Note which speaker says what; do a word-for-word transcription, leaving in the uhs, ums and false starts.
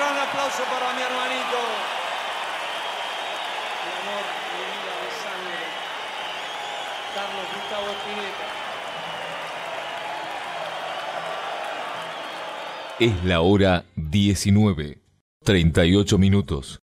Speaker 1: gran aplauso para mi hermanito. Mi amor, mi vida, mi sangre. Carlos Gustavo Spinetta.
Speaker 2: Es la hora diecinueve, treinta y ocho minutos.